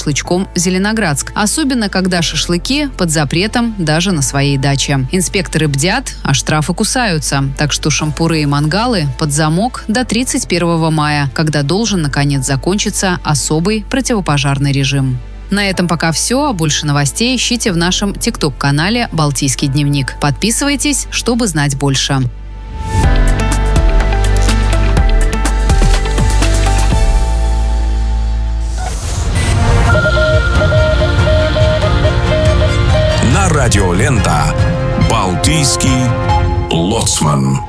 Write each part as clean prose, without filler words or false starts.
шашлычком Зеленоградск, особенно когда шашлыки под запретом даже на своей даче. Инспекторы бдят, а штрафы кусаются. Так что шампуры и мангалы под замок до 31 мая, когда должен, наконец, закончиться особый противопожарный режим. На этом пока все, а больше новостей ищите в нашем ТикТок-канале «Балтийский дневник». Подписывайтесь, чтобы знать больше. На радиолента «Балтийский лоцман».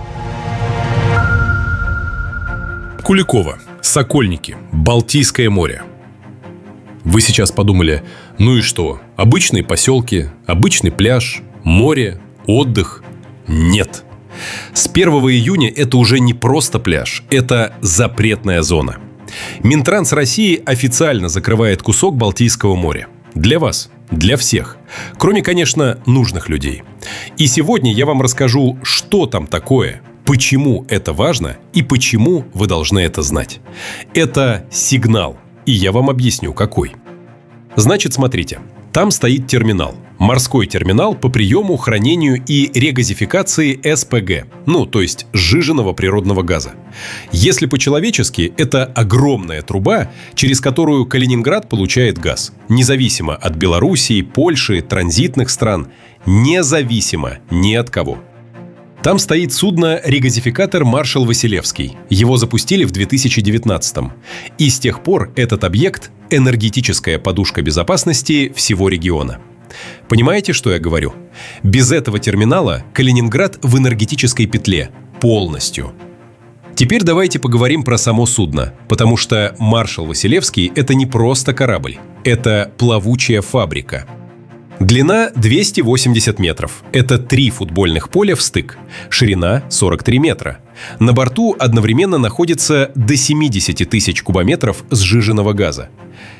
Куликово, Сокольники, Балтийское море. Вы сейчас подумали, ну и что? Обычные поселки, обычный пляж, море, отдых? Нет. С 1 июня это уже не просто пляж, это запретная зона. Минтранс России официально закрывает кусок Балтийского моря. Для вас, для всех. Кроме, конечно, нужных людей. И сегодня я вам расскажу, что там такое, почему это важно и почему вы должны это знать. Это сигнал. И я вам объясню, какой. Значит, смотрите, там стоит терминал. Морской терминал по приему, хранению и регазификации СПГ. То есть сжиженного природного газа. Если по-человечески, это огромная труба, через которую Калининград получает газ. Независимо от Белоруссии, Польши, транзитных стран. Независимо ни от кого. Там стоит судно-регазификатор «Маршал Василевский». Его запустили в 2019-м. И с тех пор этот объект – энергетическая подушка безопасности всего региона. Понимаете, что я говорю? Без этого терминала Калининград в энергетической петле. Полностью. Теперь давайте поговорим про само судно. Потому что «Маршал Василевский» – это не просто корабль. Это плавучая фабрика. Длина 280 метров. Это 3 футбольных поля в стык. Ширина 43 метра. На борту одновременно находится до 70 тысяч кубометров сжиженного газа.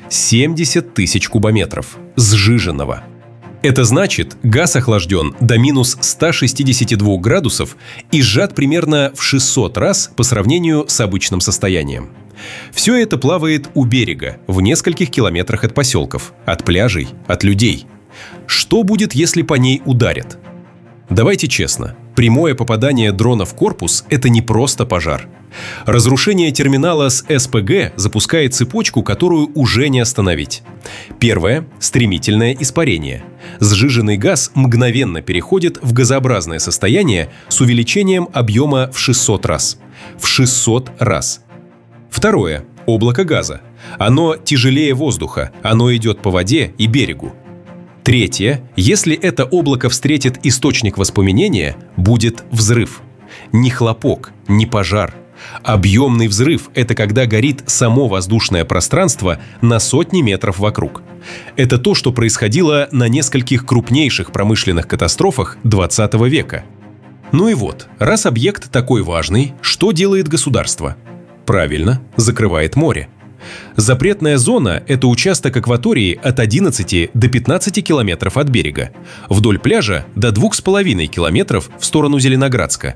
70 тысяч кубометров сжиженного. Это значит, газ охлажден до минус 162 градусов и сжат примерно в 600 раз по сравнению с обычным состоянием. Все это плавает у берега, в нескольких километрах от поселков, от пляжей, от людей. Что будет, если по ней ударят? Давайте честно, прямое попадание дрона в корпус – это не просто пожар. Разрушение терминала с СПГ запускает цепочку, которую уже не остановить. Первое – стремительное испарение. Сжиженный газ мгновенно переходит в газообразное состояние с увеличением объема в 600 раз. В 600 раз. Второе – облако газа. Оно тяжелее воздуха, оно идет по воде и берегу. Третье. Если это облако встретит источник воспламенения, будет взрыв. Не хлопок, не пожар. Объемный взрыв – это когда горит само воздушное пространство на сотни метров вокруг. Это то, что происходило на нескольких крупнейших промышленных катастрофах 20 века. Ну и вот, раз объект такой важный, что делает государство? Правильно, закрывает море. Запретная зона – это участок акватории от 11 до 15 километров от берега. Вдоль пляжа до 2,5 километров в сторону Зеленоградска.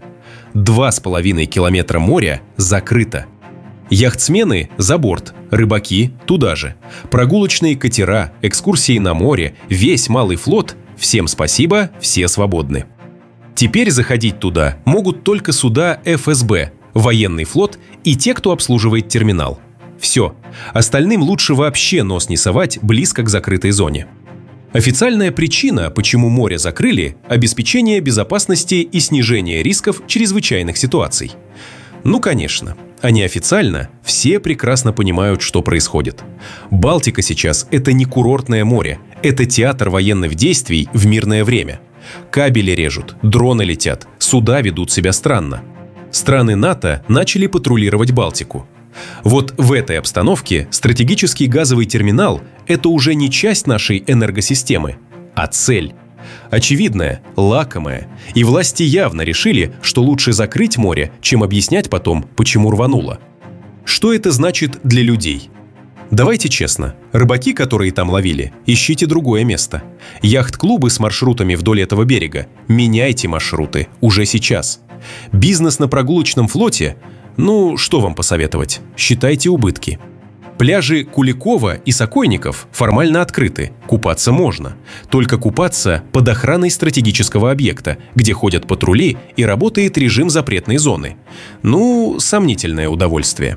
2,5 километра моря закрыто. Яхтсмены – за борт, рыбаки – туда же. Прогулочные катера, экскурсии на море, весь малый флот – всем спасибо, все свободны. Теперь заходить туда могут только суда ФСБ, военный флот и те, кто обслуживает терминал. Все. Остальным лучше вообще нос не совать близко к закрытой зоне. Официальная причина, почему море закрыли – обеспечение безопасности и снижение рисков чрезвычайных ситуаций. Конечно. А неофициально все прекрасно понимают, что происходит. Балтика сейчас – это не курортное море, это театр военных действий в мирное время. Кабели режут, дроны летят, суда ведут себя странно. Страны НАТО начали патрулировать Балтику. Вот в этой обстановке стратегический газовый терминал – это уже не часть нашей энергосистемы, а цель. Очевидная, лакомая. И власти явно решили, что лучше закрыть море, чем объяснять потом, почему рвануло. Что это значит для людей? Давайте честно, рыбаки, которые там ловили, ищите другое место. Яхт-клубы с маршрутами вдоль этого берега – меняйте маршруты уже сейчас. Бизнес на прогулочном флоте – что вам посоветовать? Считайте убытки. Пляжи Куликова и Сокольников формально открыты, купаться можно. Только купаться под охраной стратегического объекта, где ходят патрули и работает режим запретной зоны. Сомнительное удовольствие.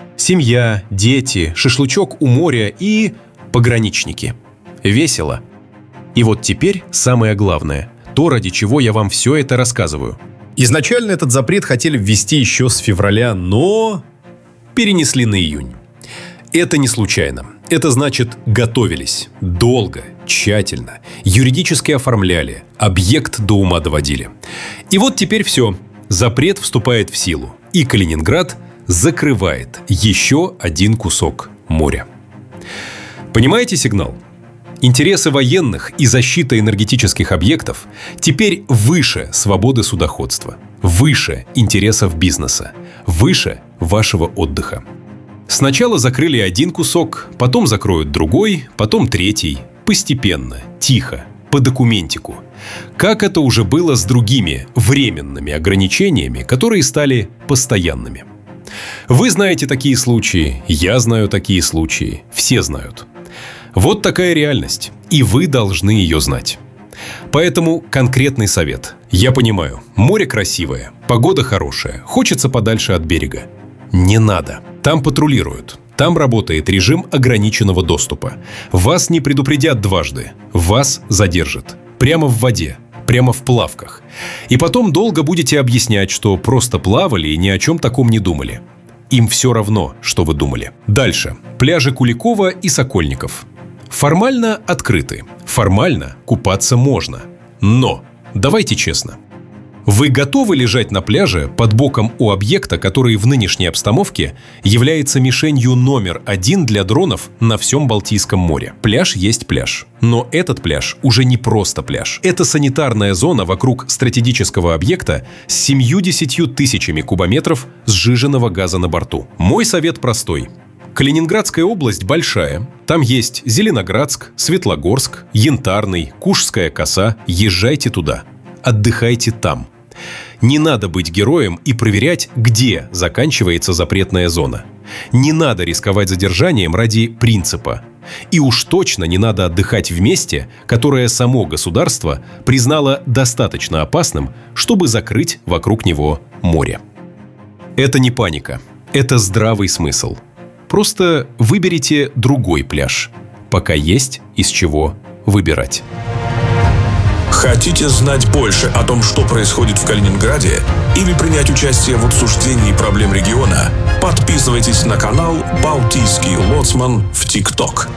Семья, дети, шашлычок у моря и пограничники. Весело. И вот теперь самое главное, то, ради чего я вам все это рассказываю. Изначально этот запрет хотели ввести еще с февраля, но перенесли на июнь. Это не случайно. Это значит, готовились. Долго, тщательно. Юридически оформляли. Объект до ума доводили. И вот теперь все. Запрет вступает в силу. И Калининград закрывает еще один кусок моря. Понимаете сигнал? Интересы военных и защита энергетических объектов теперь выше свободы судоходства, выше интересов бизнеса, выше вашего отдыха. Сначала закрыли один кусок, потом закроют другой, потом третий. Постепенно, тихо, по документику. Как это уже было с другими временными ограничениями, которые стали постоянными. Вы знаете такие случаи, я знаю такие случаи, все знают. Вот такая реальность, и вы должны ее знать. Поэтому конкретный совет. Я понимаю, море красивое, погода хорошая, хочется подальше от берега. Не надо. Там патрулируют. Там работает режим ограниченного доступа. Вас не предупредят дважды. Вас задержат. Прямо в воде. Прямо в плавках. И потом долго будете объяснять, что просто плавали и ни о чем таком не думали. Им все равно, что вы думали. Дальше. Пляжи Куликова и Сокольников. Формально открыты. Формально купаться можно. Но, давайте честно. Вы готовы лежать на пляже под боком у объекта, который в нынешней обстановке является мишенью номер 1 для дронов на всем Балтийском море? Пляж есть пляж. Но этот пляж уже не просто пляж. Это санитарная зона вокруг стратегического объекта с 70 тысячами кубометров сжиженного газа на борту. Мой совет простой. Калининградская область большая. Там есть Зеленоградск, Светлогорск, Янтарный, Кушская коса. Езжайте туда. Отдыхайте там. Не надо быть героем и проверять, где заканчивается запретная зона. Не надо рисковать задержанием ради принципа. И уж точно не надо отдыхать в месте, которое само государство признало достаточно опасным, чтобы закрыть вокруг него море. Это не паника. Это здравый смысл. Просто выберите другой пляж, пока есть из чего выбирать. Хотите знать больше о том, что происходит в Калининграде, или принять участие в обсуждении проблем региона? Подписывайтесь на канал «Балтийский лоцман» в ТикТок.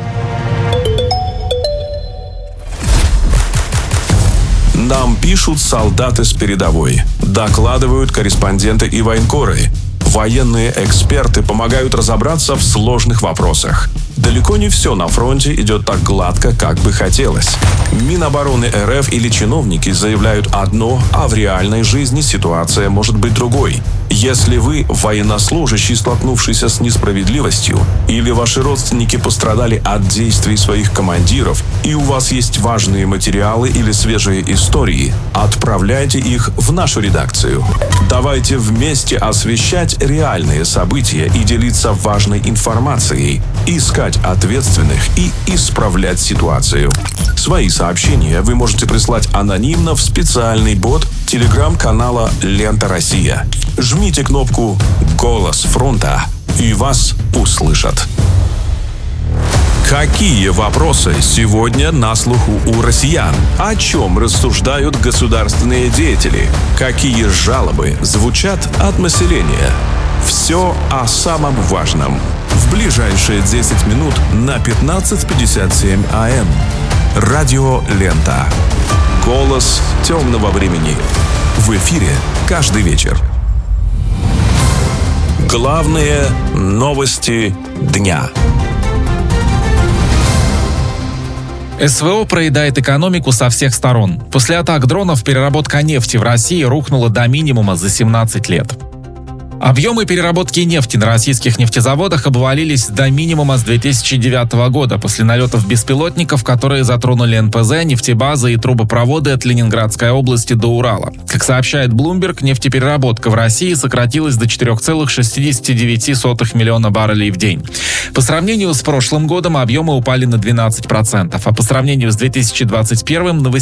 Нам пишут солдаты с передовой, докладывают корреспонденты и военкоры. Военные эксперты помогают разобраться в сложных вопросах. Далеко не все на фронте идет так гладко, как бы хотелось. Минобороны РФ или чиновники заявляют одно, а в реальной жизни ситуация может быть другой. Если вы военнослужащий, столкнувшийся с несправедливостью, или ваши родственники пострадали от действий своих командиров, и у вас есть важные материалы или свежие истории, отправляйте их в нашу редакцию. Давайте вместе освещать реальные события и делиться важной информацией, искать ответственных и исправлять ситуацию. Свои сообщения вы можете прислать анонимно в специальный бот телеграм-канала «Лента Россия». Жмите кнопку «Голос фронта» и вас услышат. Какие вопросы сегодня на слуху у россиян? О чем рассуждают государственные деятели? Какие жалобы звучат от населения? Все о самом важном. В ближайшие 10 минут на 15:57 АМ. Радио «Лента». Голос темного времени. В эфире каждый вечер. Главные новости дня. СВО проедает экономику со всех сторон. После атак дронов переработка нефти в России рухнула до минимума за 17 лет. Объемы переработки нефти на российских нефтезаводах обвалились до минимума с 2009 года после налетов беспилотников, которые затронули НПЗ, нефтебазы и трубопроводы от Ленинградской области до Урала. Как сообщает Bloomberg, нефтепереработка в России сократилась до 4,69 миллиона баррелей в день. По сравнению с прошлым годом объемы упали на 12%, а по сравнению с 2021 на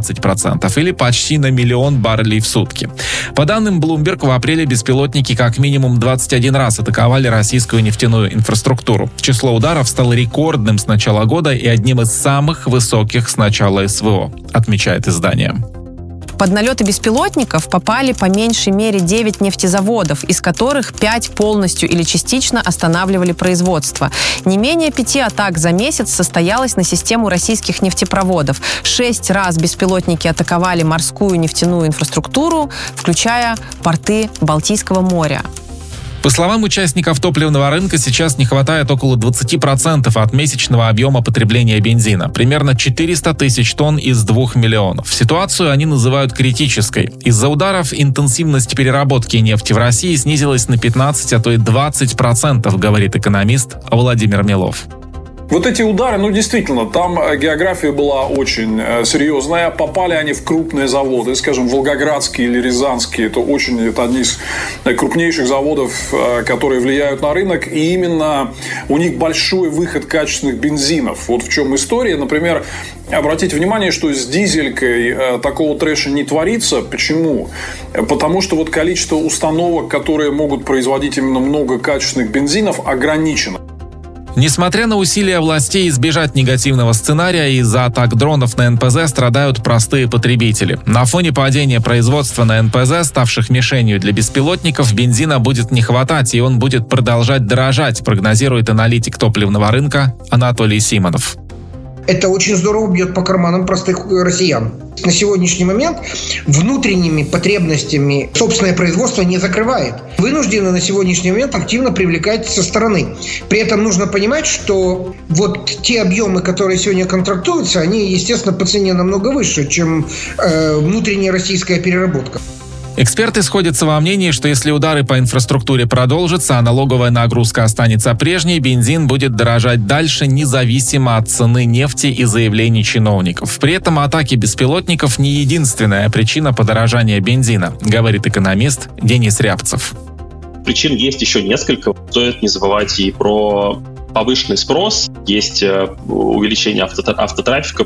18%, или почти на миллион баррелей в сутки. По данным Bloomberg, в апреле беспилотники как минимум 21 раз атаковали российскую нефтяную инфраструктуру. Число ударов стало рекордным с начала года и одним из самых высоких с начала СВО, отмечает издание. Под налеты беспилотников попали по меньшей мере 9 нефтезаводов, из которых 5 полностью или частично останавливали производство. Не менее 5 атак за месяц состоялось на систему российских нефтепроводов. 6 раз беспилотники атаковали морскую нефтяную инфраструктуру, включая порты Балтийского моря. По словам участников топливного рынка, сейчас не хватает около 20% от месячного объема потребления бензина. Примерно 400 тысяч тонн из 2 миллионов. Ситуацию они называют критической. Из-за ударов интенсивность переработки нефти в России снизилась на 15, а то и 20%, говорит экономист Владимир Милов. Вот эти удары, действительно, там география была очень серьезная. Попали они в крупные заводы, скажем, волгоградские или рязанские. Это одни из крупнейших заводов, которые влияют на рынок. И именно у них большой выход качественных бензинов. Вот в чем история. Например, обратите внимание, что с дизелькой такого трэша не творится. Почему? Потому что количество установок, которые могут производить именно много качественных бензинов, ограничено. Несмотря на усилия властей избежать негативного сценария, из-за атак дронов на НПЗ страдают простые потребители. На фоне падения производства на НПЗ, ставших мишенью для беспилотников, бензина будет не хватать, и он будет продолжать дорожать, прогнозирует аналитик топливного рынка Анатолий Симонов. Это очень здорово бьет по карманам простых россиян. На сегодняшний момент внутренними потребностями собственное производство не закрывает. Вынуждены на сегодняшний момент активно привлекать со стороны. При этом нужно понимать, что те объемы, которые сегодня контрактуются, они, естественно, по цене намного выше, чем внутренняя российская переработка. Эксперты сходятся во мнении, что если удары по инфраструктуре продолжатся, а налоговая нагрузка останется прежней, бензин будет дорожать дальше, независимо от цены нефти и заявлений чиновников. При этом атаки беспилотников не единственная причина подорожания бензина, говорит экономист Денис Рябцев. Причин есть еще несколько. Стоит не забывать и про повышенный спрос, есть увеличение автотрафика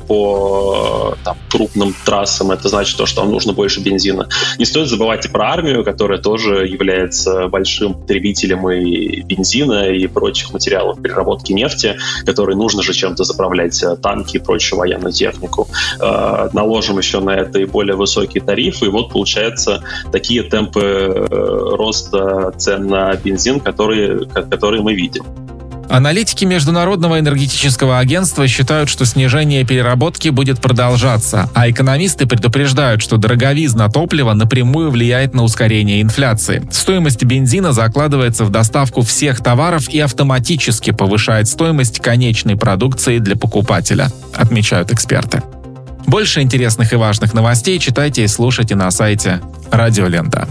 по крупным трассам, это значит, что нам нужно больше бензина. Не стоит забывать и про армию, которая тоже является большим потребителем и бензина, и прочих материалов переработки нефти, которые нужно же чем-то заправлять танки и прочую военную технику. Наложим еще на это и более высокие тарифы, и получается такие темпы роста цен на бензин, которые мы видим. Аналитики Международного энергетического агентства считают, что снижение переработки будет продолжаться, а экономисты предупреждают, что дороговизна топлива напрямую влияет на ускорение инфляции. Стоимость бензина закладывается в доставку всех товаров и автоматически повышает стоимость конечной продукции для покупателя, отмечают эксперты. Больше интересных и важных новостей читайте и слушайте на сайте Радио Лента.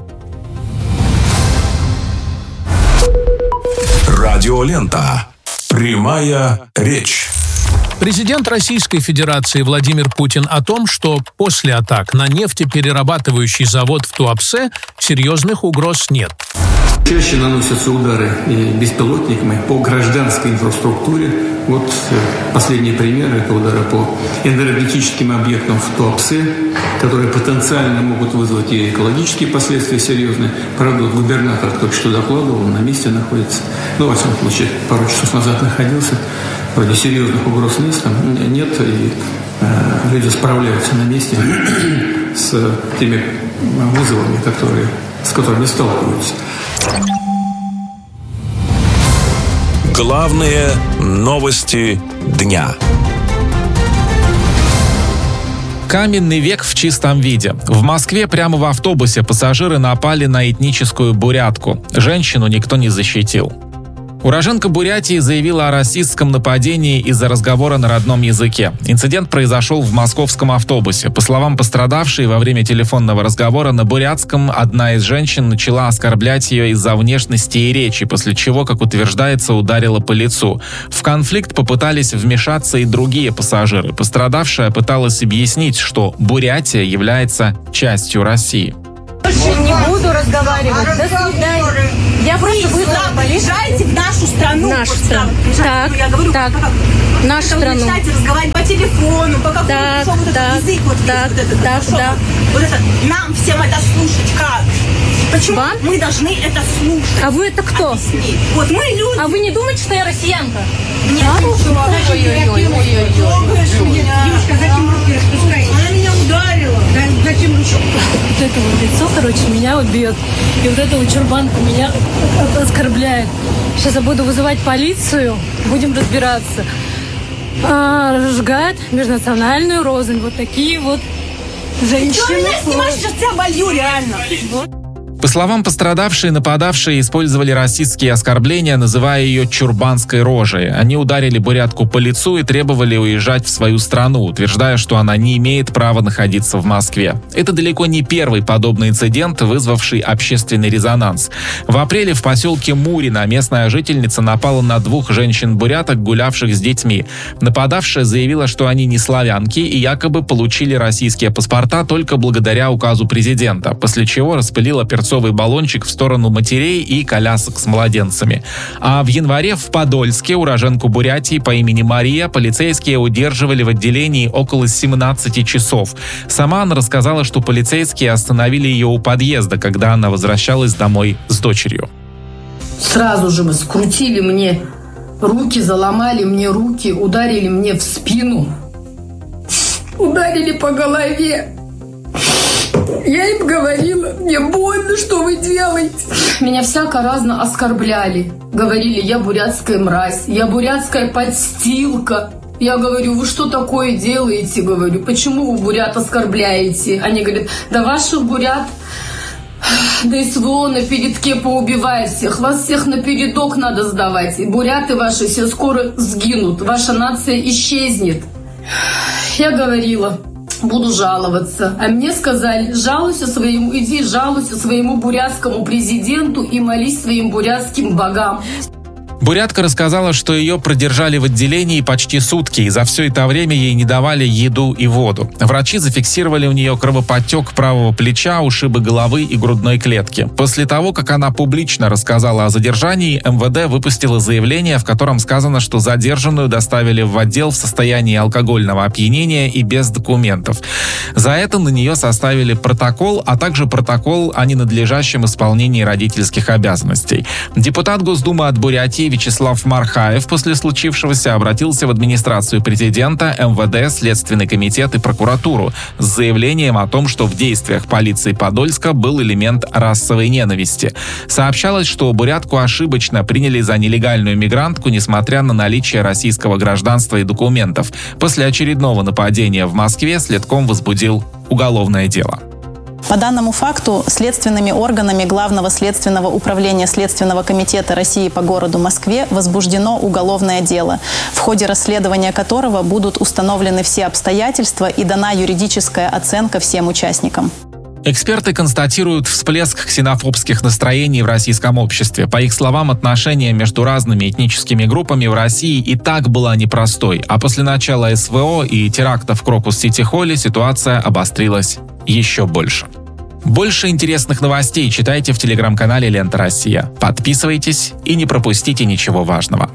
Радио Лента. Прямая речь. Президент Российской Федерации Владимир Путин о том, что после атак на нефтеперерабатывающий завод в Туапсе серьезных угроз нет. Чаще наносятся удары беспилотниками по гражданской инфраструктуре. Последний пример – это удары по энергетическим объектам в Туапсе, которые потенциально могут вызвать и экологические последствия серьезные. Правда, губернатор только что докладывал, он на месте находится. Во всяком случае, пару часов назад находился. Вроде серьезных угроз нет, и люди справляются на месте с теми вызовами, с которыми сталкиваются. Главные новости дня. Каменный век в чистом виде. В Москве прямо в автобусе пассажиры напали на этническую бурятку. Женщину никто не защитил. Уроженка Бурятии заявила о расистском нападении из-за разговора на родном языке. Инцидент произошел в московском автобусе. По словам пострадавшей, во время телефонного разговора на бурятском одна из женщин начала оскорблять ее из-за внешности и речи, после чего, как утверждается, ударила по лицу. В конфликт попытались вмешаться и другие пассажиры. Пострадавшая пыталась объяснить, что Бурятия является частью России. Больше не буду разговаривать. До свидания. Я просто вызвала полицию. Приезжайте в нашу страну. Нашу страну. Так, я говорю, так. Нашу страну. Вы начинаете разговаривать по телефону, по какому язык, вот это. Нам всем это слушать как? Почему мы должны это слушать? А вы это кто? Объяснить. Вот мы люди. А вы не думаете, что я россиянка? Нет, девушка, зачем руки распускаете? Она меня ударила. Зачем руки? Вот это вот лицо, короче, меня вот бьет. И вот эта вот чурбанка меня оскорбляет. Сейчас я буду вызывать полицию, будем разбираться. Разжигает межнациональную рознь. Вот такие вот женщины. Что меня снимаешь, сейчас тебя болью, реально. Вот. По словам пострадавшей, нападавшие использовали расистские оскорбления, называя ее чурбанской рожей. Они ударили бурятку по лицу и требовали уезжать в свою страну, утверждая, что она не имеет права находиться в Москве. Это далеко не первый подобный инцидент, вызвавший общественный резонанс. В апреле в поселке Мурино местная жительница напала на 2 женщин-буряток, гулявших с детьми. Нападавшая заявила, что они не славянки и якобы получили российские паспорта только благодаря указу президента, после чего распылила перцовый баллончик в сторону матерей и колясок с младенцами. А в январе в Подольске уроженку Бурятии по имени Мария полицейские удерживали в отделении около 17 часов. Сама она рассказала, что полицейские остановили ее у подъезда, когда она возвращалась домой с дочерью. Сразу же скрутили мне руки, заломали мне руки, ударили мне в спину, ударили по голове. Я им говорила, мне больно, что вы делаете. Меня всяко разно оскорбляли. Говорили, я бурятская мразь, я бурятская подстилка. Я говорю, вы что такое делаете? Говорю, почему вы бурят оскорбляете? Они говорят, да ваших бурят да СВО на передке поубивает всех. Вас всех на передок надо сдавать. И буряты ваши все скоро сгинут. Ваша нация исчезнет. Я говорила, буду жаловаться. А мне сказали, иди жалуйся своему бурятскому президенту и молись своим бурятским богам. Бурятка рассказала, что ее продержали в отделении почти сутки, и за все это время ей не давали еду и воду. Врачи зафиксировали у нее кровоподтек правого плеча, ушибы головы и грудной клетки. После того, как она публично рассказала о задержании, МВД выпустило заявление, в котором сказано, что задержанную доставили в отдел в состоянии алкогольного опьянения и без документов. За это на нее составили протокол, а также протокол о ненадлежащем исполнении родительских обязанностей. Депутат Госдумы от Бурятии Вячеслав Мархаев после случившегося обратился в администрацию президента, МВД, Следственный комитет и прокуратуру с заявлением о том, что в действиях полиции Подольска был элемент расовой ненависти. Сообщалось, что бурятку ошибочно приняли за нелегальную мигрантку, несмотря на наличие российского гражданства и документов. После очередного нападения в Москве следком возбудил уголовное дело. По данному факту следственными органами Главного следственного управления Следственного комитета России по городу Москве возбуждено уголовное дело, в ходе расследования которого будут установлены все обстоятельства и дана юридическая оценка всем участникам. Эксперты констатируют всплеск ксенофобских настроений в российском обществе. По их словам, отношения между разными этническими группами в России и так была непростой, а после начала СВО и теракта в Крокус-Сити-Холле ситуация обострилась еще больше. Больше интересных новостей читайте в телеграм-канале «Лента Россия». Подписывайтесь и не пропустите ничего важного.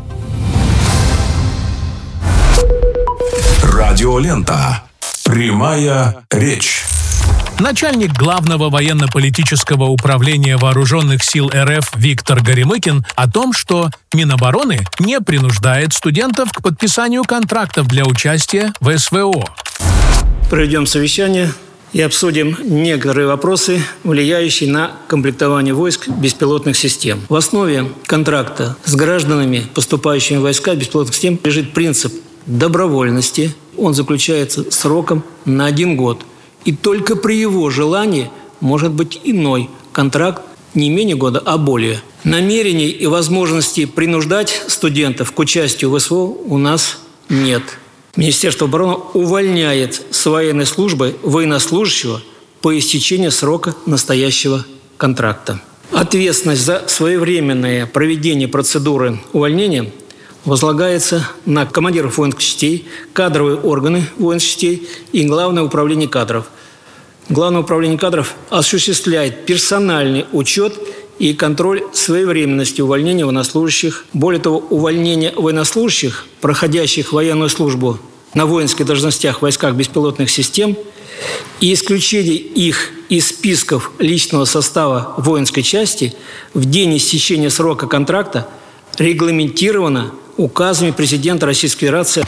Радиолента. Прямая речь. Начальник Главного военно-политического управления Вооруженных сил РФ Виктор Горемыкин о том, что Минобороны не принуждает студентов к подписанию контрактов для участия в СВО. Проведем совещание и обсудим некоторые вопросы, влияющие на комплектование войск беспилотных систем. В основе контракта с гражданами, поступающими в войска беспилотных систем, лежит принцип добровольности. Он заключается сроком на 1 год. И только при его желании может быть иной контракт не менее года, а более. Намерений и возможностей принуждать студентов к участию в СВО у нас нет. Министерство обороны увольняет с военной службы военнослужащего по истечении срока настоящего контракта. Ответственность за своевременное проведение процедуры увольнения возлагается на командиров воинских частей, кадровые органы воинских частей и Главное управление кадров. Главное управление кадров осуществляет персональный учет и контроль своевременности увольнения военнослужащих. Более того, увольнение военнослужащих, проходящих военную службу на воинских должностях в войсках беспилотных систем, и исключение их из списков личного состава воинской части в день истечения срока контракта регламентировано указами президента Российской Федерации.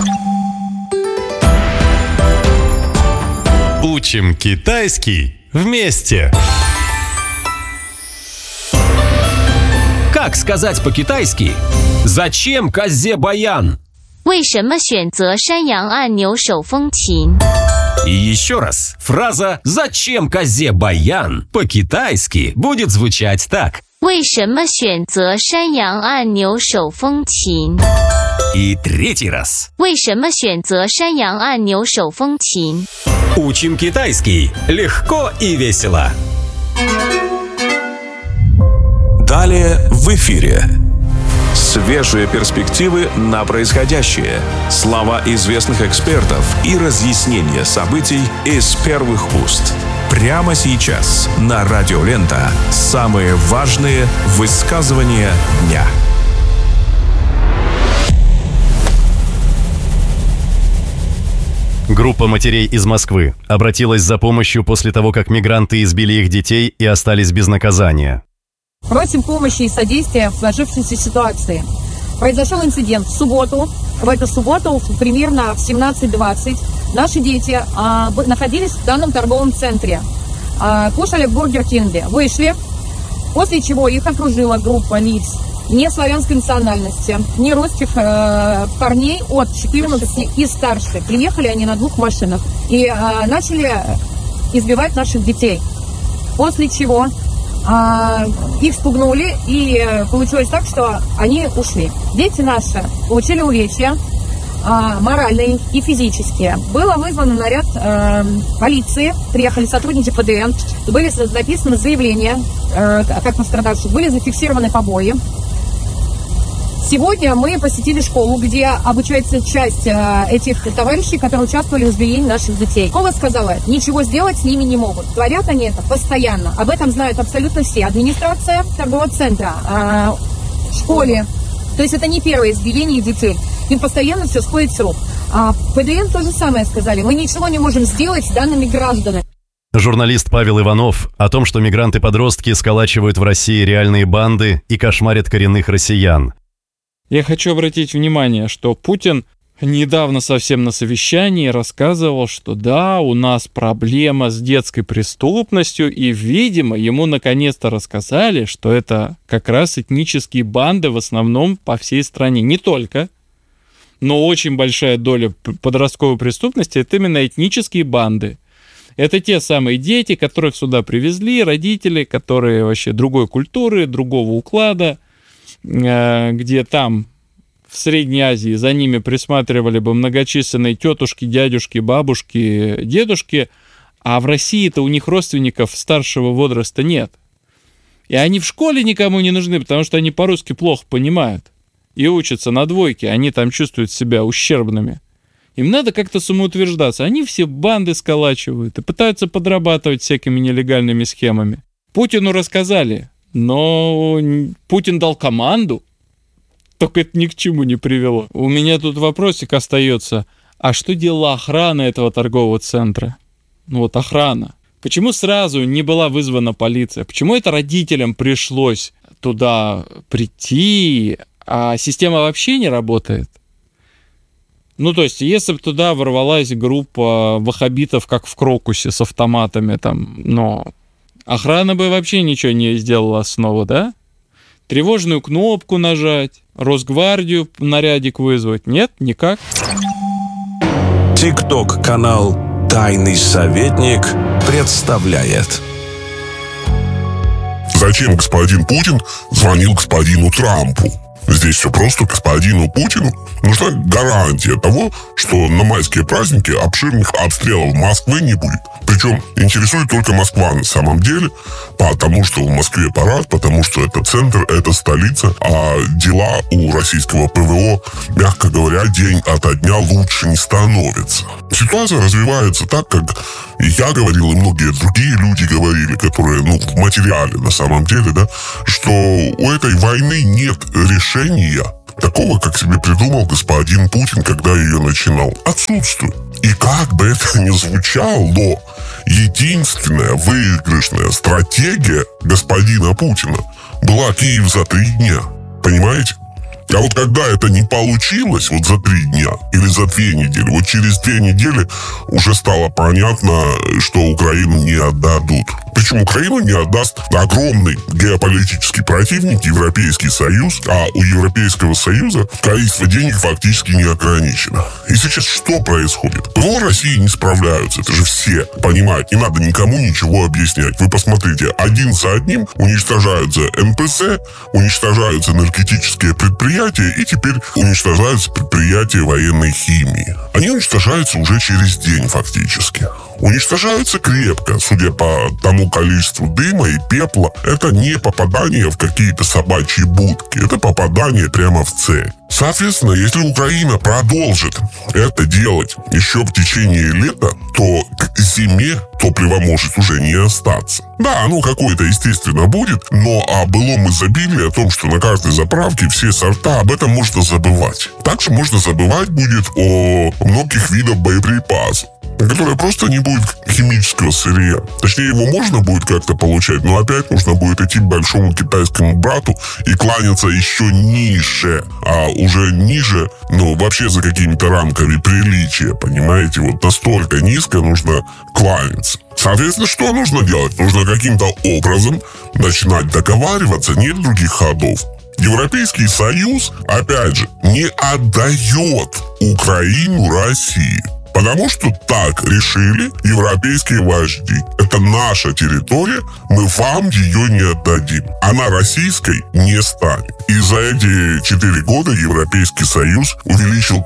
Учим китайский вместе. Как сказать по-китайски «Зачем козе баян?» 为什么选择山羊按钮手风琴? И еще раз. Фраза «Зачем козе баян?» по-китайски будет звучать так. 为什么选择山羊按钮手风琴? И третий раз. 为什么选择山羊按钮手风琴? Учим китайский легко и весело. Далее в эфире. Свежие перспективы на происходящее, слова известных экспертов и разъяснение событий из первых уст. Прямо сейчас на Радио Лента самые важные высказывания дня. Группа матерей из Москвы обратилась за помощью после того, как мигранты избили их детей и остались без наказания. Просим помощи и содействия в сложившейся ситуации. Произошел инцидент в субботу. В эту субботу примерно в 17:20 наши дети находились в данном торговом центре. Кушали в Бургер Кинге. Вышли, после чего их окружила группа лиц не славянской национальности, не русских парней от 14 и старше. Приехали они на 2 машинах и начали избивать наших детей. После чего их спугнули, и получилось так, что они ушли. Дети наши получили увечья, моральные и физические. Было вызвано наряд полиции, приехали сотрудники ПДН, были написаны заявления как пострадавших, были зафиксированы побои. Сегодня мы посетили школу, где обучается часть этих товарищей, которые участвовали в избиении наших детей. Школа сказала, ничего сделать с ними не могут. Творят они это постоянно. Об этом знают абсолютно все. Администрация торгового центра, школе. То есть это не первое избиение детей. Им постоянно все сходит с рук. ПДН то же самое сказали. Мы ничего не можем сделать с данными гражданами. Журналист Павел Иванов о том, что мигранты-подростки сколачивают в России реальные банды и кошмарят коренных россиян. Я хочу обратить внимание, что Путин недавно совсем на совещании рассказывал, что да, у нас проблема с детской преступностью, и, видимо, ему наконец-то рассказали, что это как раз этнические банды в основном по всей стране. Не только, но очень большая доля подростковой преступности – это именно этнические банды. Это те самые дети, которых сюда привезли, родители, которые вообще другой культуры, другого уклада, где там, в Средней Азии, за ними присматривали бы многочисленные тетушки, дядюшки, бабушки, дедушки, а в России-то у них родственников старшего возраста нет. И они в школе никому не нужны, потому что они по-русски плохо понимают и учатся на двойке, они там чувствуют себя ущербными. Им надо как-то самоутверждаться. Они все банды сколачивают и пытаются подрабатывать всякими нелегальными схемами. Путину рассказали, но Путин дал команду, только это ни к чему не привело. У меня тут вопросик остается. А что делала охрана этого торгового центра? Ну вот охрана. Почему сразу не была вызвана полиция? Почему это родителям пришлось туда прийти, а система вообще не работает? Ну, то есть, если бы туда ворвалась группа ваххабитов, как в Крокусе, с автоматами там, но... Охрана бы вообще ничего не сделала снова, да? Тревожную кнопку нажать, Росгвардию нарядик вызвать. Нет, никак. ТикТок-канал «Тайный советник» представляет. Зачем господин Путин звонил господину Трампу? Здесь все просто. Господину Путину нужна гарантия того, что на майские праздники обширных обстрелов Москвы не будет. Причем интересует только Москва на самом деле, потому что в Москве парад, потому что это центр, это столица, а дела у российского ПВО, мягко говоря, день ото дня лучше не становятся. Ситуация развивается так, как и я говорил, и многие другие люди говорили, которые, в материале на самом деле, да, что у этой войны нет решения такого, как себе придумал господин Путин, когда ее начинал. Отсутствует. И как бы это ни звучало, единственная выигрышная стратегия господина Путина была Киев за 3 дня. Понимаете? А вот когда это не получилось, вот за 3 дня или за 2 недели, вот через 2 недели уже стало понятно, что Украину не отдадут. Причем Украину не отдаст огромный геополитический противник, Европейский Союз, а у Европейского Союза количество денег фактически не ограничено. И сейчас что происходит? ПВО России не справляются, это же все понимают, не надо никому ничего объяснять. Вы посмотрите, один за одним уничтожаются НПЗ, уничтожаются энергетические предприятия и теперь уничтожаются предприятия военной химии. Они уничтожаются уже через день фактически. Уничтожаются крепко, судя по тому количеству дыма и пепла. Это не попадание в какие-то собачьи будки, это попадание прямо в цель. Соответственно, если Украина продолжит это делать еще в течение лета, то к зиме топлива может уже не остаться. Да, оно какое-то, естественно, будет, но о былом изобилии, о том, что на каждой заправке все сорта, об этом можно забывать. Также можно забывать будет о многих видах боеприпасов, которое просто не будет химического сырья. Точнее, его можно будет как-то получать, но опять нужно будет идти к большому китайскому брату и кланяться еще ниже. А уже ниже, вообще за какими-то рамками приличия, понимаете? Вот настолько низко нужно кланяться. Соответственно, что нужно делать? Нужно каким-то образом начинать договариваться, нет других ходов. Европейский Союз, опять же, не отдает Украину России. Потому что так решили европейские вожди. Это наша территория, мы вам ее не отдадим. Она российской не станет. И за эти 4 года Европейский Союз увеличил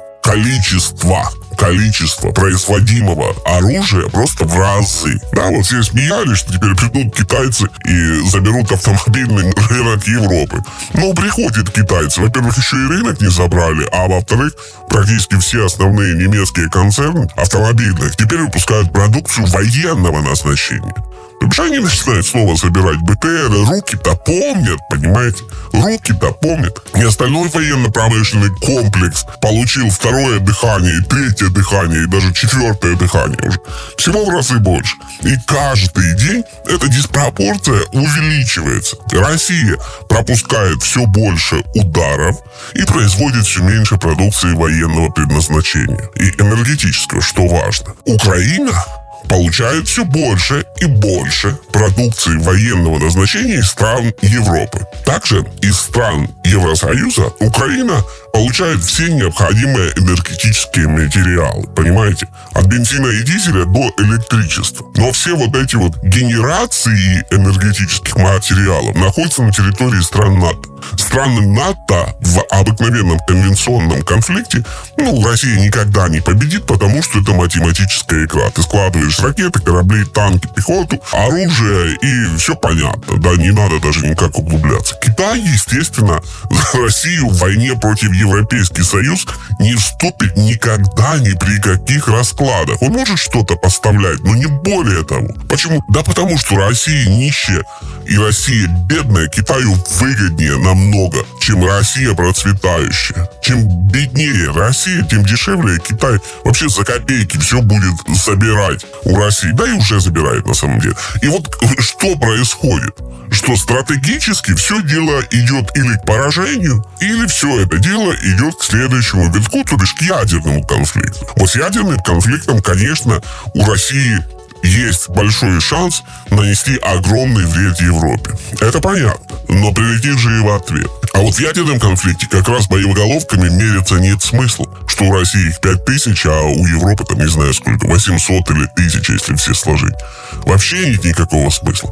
количество производимого оружия просто в разы. Да, вот все смеялись, что теперь придут китайцы и заберут автомобильный рынок Европы. Но приходят китайцы. Во-первых, еще и рынок не забрали, а во-вторых, практически все основные немецкие концерны автомобильных теперь выпускают продукцию военного назначения. То бишь они начинают снова собирать БТРы, руки-то помнят, понимаете? Руки-то помнят. И остальной военно-промышленный комплекс получил 2-е дыхание, и 3-е дыхание, и даже 4-е дыхание уже. Всего в разы больше. И каждый день эта диспропорция увеличивается. Россия пропускает все больше ударов и производит все меньше продукции военного предназначения. И энергетического, что важно. Украина получает все больше и больше продукции военного назначения из стран Европы. Также из стран Евросоюза Украина получает все необходимые энергетические материалы, понимаете? От бензина и дизеля до электричества. Но все вот эти вот генерации энергетических материалов находятся на территории стран НАТО. Страны НАТО в обыкновенном конвенционном конфликте, Россия никогда не победит, потому что это математическая игра. Ты складываешь ракеты, корабли, танки, пехоту, оружие, и все понятно. Да, не надо даже никак углубляться. Китай, естественно, за Россию в войне против Европейский Союз не вступит никогда ни при каких раскладах. Он может что-то поставлять, но не более того. Почему? Да потому что Россия нищая и Россия бедная Китаю выгоднее намного, чем Россия процветающая. Чем беднее Россия, тем дешевле Китай вообще за копейки все будет забирать у России. Да и уже забирает на самом деле. И вот что происходит? Что стратегически все дело идет или к поражению, или все это дело идет к следующему витку, то бишь к ядерному конфликту. Вот с ядерным конфликтом, конечно, у России есть большой шанс нанести огромный вред Европе. Это понятно, но прилетит же и в ответ. А вот в ядерном конфликте как раз боеголовками мериться нет смысла. Что у России их 5000, а у Европы там не знаю сколько, 800 или 1000, если все сложить. Вообще нет никакого смысла.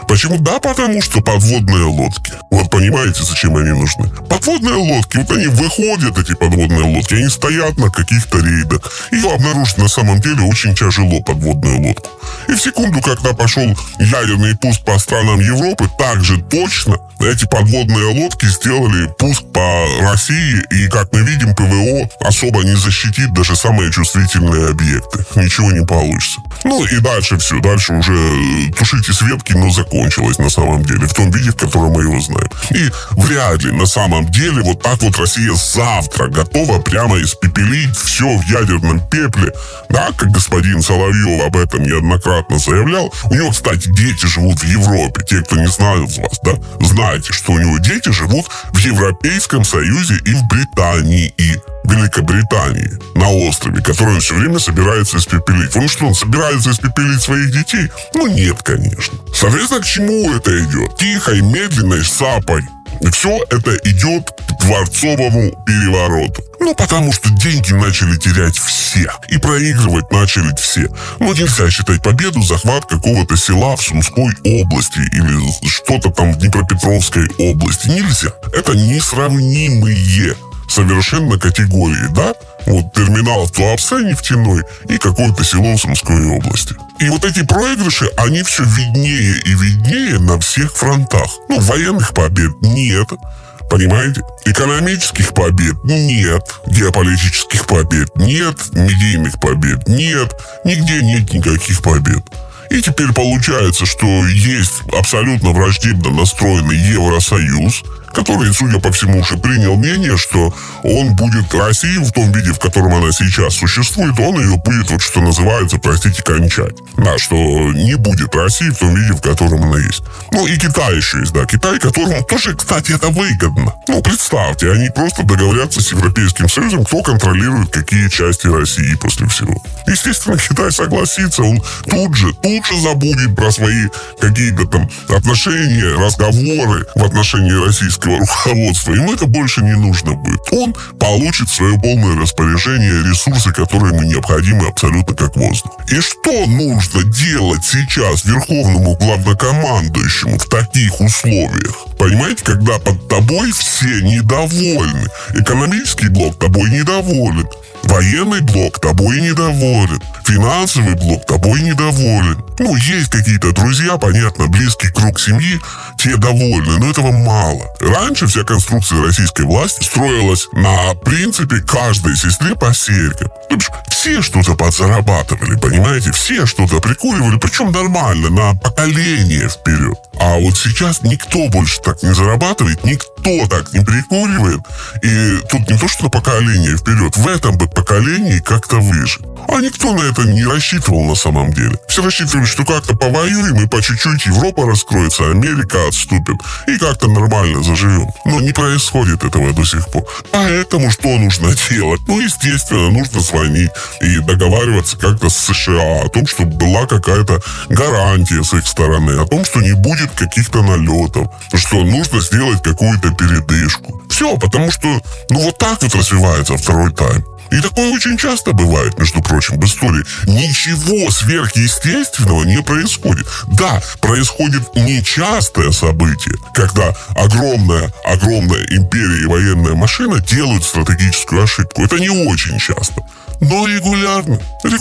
Почему? Да, потому что подводные лодки. Вот понимаете, зачем они нужны? Подводные лодки, вот они выходят, эти подводные лодки, они стоят на каких-то рейдах. Ее обнаружить на самом деле очень тяжело, подводную лодку. И в секунду, когда пошел ядерный пуск по странам Европы, также точно эти подводные лодки сделали пуск по России. И, как мы видим, ПВО особо не защитит даже самые чувствительные объекты. Ничего не получится. Ну и дальше все. Дальше уже тушите свет, кино закончилось на самом деле. В том виде, в котором мы его знаем. И вряд ли на самом деле вот так вот Россия завтра готова прямо испепелить все в ядерном пепле. Да, как господин Соловьев об этом неоднократно заявлял. У него, кстати, дети живут в Европе. Те, кто не знает из вас, да, знаете, что у него дети живут в Европейском Союзе и в Британии, и Великобритании, на острове, который он все время собирается испепелить. Он что, он собирается испепелить своих детей? Ну, нет, конечно. Соответственно, к чему это идет? Тихой, медленной сапой. И все это идет к дворцовому перевороту. Ну, потому что деньги начали терять все. И проигрывать начали все. Ну, нельзя считать победу захват какого-то села в Сумской области или что-то там в Днепропетровской области. Нельзя. Это несравнимые совершенно категории, да? Вот терминал в Туапсе нефтяной и какое-то село в Сумской области. И вот эти проигрыши, они все виднее и виднее на всех фронтах. Ну, военных побед нет, понимаете? Экономических побед нет, геополитических побед нет, медийных побед нет, нигде нет никаких побед. И теперь получается, что есть абсолютно враждебно настроенный Евросоюз, который, судя по всему, уже принял мнение, что он будет Россию в том виде, в котором она сейчас существует, он ее будет, вот что называется, простите, кончать. Да, что не будет России в том виде, в котором она есть. Ну и Китай еще есть, да. Китай, которому тоже, кстати, это выгодно. Ну, представьте, они просто договорятся с Европейским Союзом, кто контролирует какие части России после всего. Естественно, Китай согласится, он тут же забудет про свои какие-то там отношения, разговоры в отношении российского руководства. Ему это больше не нужно будет. Он получит в свое полное распоряжение ресурсы, которые ему необходимы абсолютно как воздух. И что нужно делать сейчас верховному главнокомандующему в таких условиях? Понимаете, когда под тобой все недовольны. Экономический блок тобой недоволен. Военный блок тобой недоволен. Финансовый блок тобой недоволен. Ну, есть какие-то друзья, понятно, близкий круг семьи, те довольны, но этого мало. Раньше вся конструкция российской власти строилась на принципе каждой сестре по серьгам. То есть все что-то подзарабатывали, понимаете? Все что-то прикуривали, причем нормально, на поколение вперед. А вот сейчас никто больше так не зарабатывает, никто так не прикуривает. И тут не то, что на поколение вперед, в этом бы поколении как-то выжить. А никто на это не рассчитывал на самом деле. Все рассчитывали, что как-то повоюем, и по чуть-чуть Европа раскроется, Америка отступит, и как-то нормально заживем. Но не происходит этого до сих пор. Поэтому что нужно делать? Ну, естественно, нужно звонить и договариваться как-то с США о том, чтобы была какая-то гарантия с их стороны, о том, что не будет каких-то налетов, что нужно сделать какую-то передышку. Все, потому что, ну, вот так вот развивается второй тайм. И такое очень часто бывает, между прочим, в истории. Ничего сверхъестественного не происходит. Да, происходит нечастое событие, когда огромная империя и военная машина делают стратегическую ошибку. Это не очень часто. Но регулярно.